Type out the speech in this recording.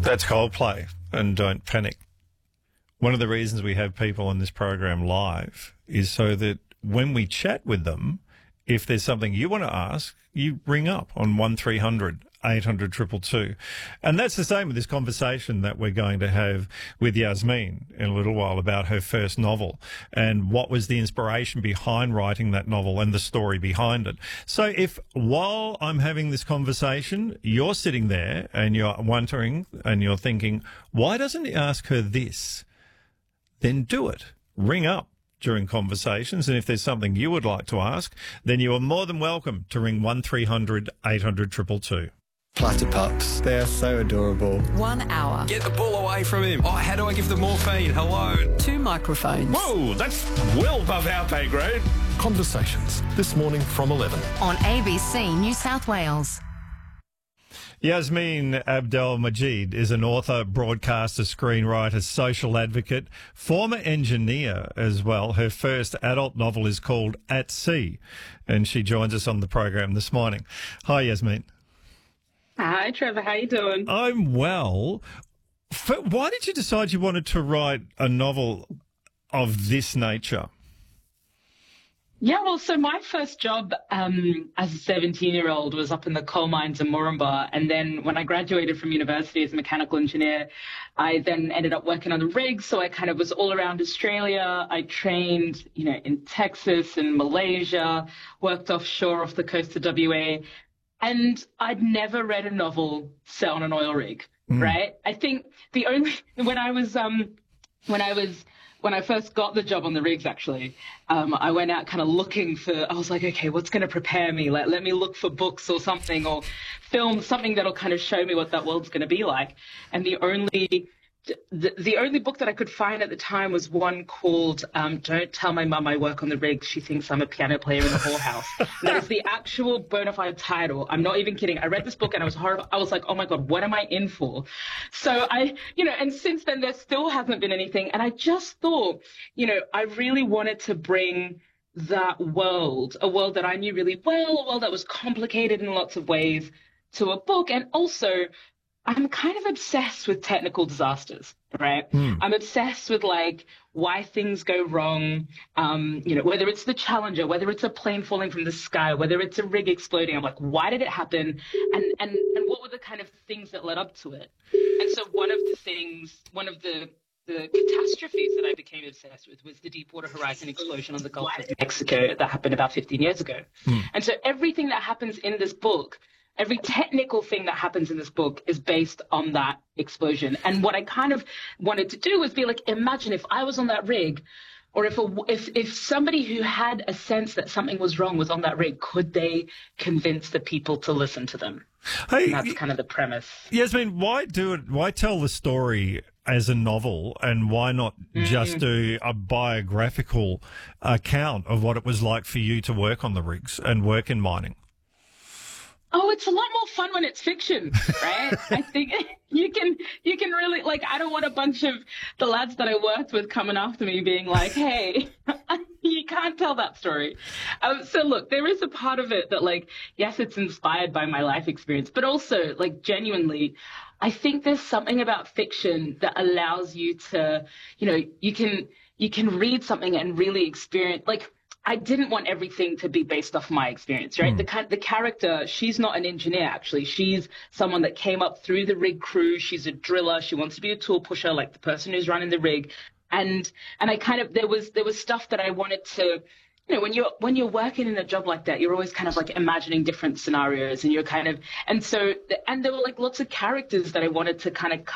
That's Coldplay and Don't Panic. One of the reasons we have people on this program live is so that when we chat with them, if there's something you want to ask, you ring up on 1300 800 222. And that's the same with this conversation that we're going to have with Yasmin in a little while about her first novel and what was the inspiration behind writing that novel and the story behind it. So if while I'm having this conversation, you're sitting there and you're wondering and you're thinking, why doesn't he ask her this? Then do it. Ring up during conversations, and if there's something you would like to ask, then you are more than welcome to ring 1300 800 222. Platypups. They are so adorable. 1 hour. Get the ball away from him. Oh, how do I give them morphine? Hello. 2 microphones. Whoa, that's well above our pay grade. Conversations, this morning from 11. On ABC New South Wales. Yasmin Abdel-Majid is an author, broadcaster, screenwriter, social advocate, former engineer as well. Her first adult novel is called At Sea, and she joins us on the program this morning. Hi, Yasmin. Hi, Trevor. How you doing? I'm well. Why did you decide you wanted to write a novel of this nature? Yeah, well, so my first job as a 17-year-old was up in the coal mines in Moranbah. And then when I graduated from university as a mechanical engineer, I then ended up working on the rigs. So I kind of was all around Australia. I trained, in Texas and Malaysia, worked offshore off the coast of WA. And I'd never read a novel set on an oil rig, right? I think the only, when I first got the job on the rigs, actually, I went out kind of looking for, I was like, okay, what's going to prepare me? Like, let me look for books or something, or film something that'll kind of show me what that world's going to be like. And the only book that I could find at the time was one called Don't Tell My Mum I Work on the Rigs. She Thinks I'm a Piano Player in the Whorehouse. That is the actual bona fide title. I'm not even kidding. I read this book and I was horrible. I was like, oh my God, what am I in for? So and since then there still hasn't been anything. And I just thought, I really wanted to bring that world, a world that I knew really well, a world that was complicated in lots of ways, to a book. And also, I'm kind of obsessed with technical disasters, right? I'm obsessed with why things go wrong, whether it's the Challenger, whether it's a plane falling from the sky, whether it's a rig exploding. I'm like, why did it happen? And what were the kind of things that led up to it? And so one of the catastrophes that I became obsessed with was the Deepwater Horizon explosion on the Gulf of Mexico that happened about 15 years ago. And so everything that happens in this book, every technical thing that happens in this book is based on that explosion. And what I kind of wanted to do was be like, imagine if I was on that rig, or if somebody who had a sense that something was wrong was on that rig, could they convince the people to listen to them? Hey, and that's kind of the premise. Yasmin, why do it? Why tell the story as a novel, and why not just do a biographical account of what it was like for you to work on the rigs and work in mining? Oh, it's a lot more fun when it's fiction, right? I think you can really, I don't want a bunch of the lads that I worked with coming after me being like, hey, you can't tell that story. So look, there is a part of it that yes, it's inspired by my life experience, but also genuinely, I think there's something about fiction that allows you to, you can read something and really experience, I didn't want everything to be based off my experience, right? The character, she's not an engineer, actually. She's someone that came up through the rig crew. She's a driller. She wants to be a tool pusher, like the person who's running the rig. And I kind of, there was stuff that I wanted to, when you're working in a job like that, you're always kind of imagining different scenarios, and you're kind of, and there were lots of characters that I wanted to kind of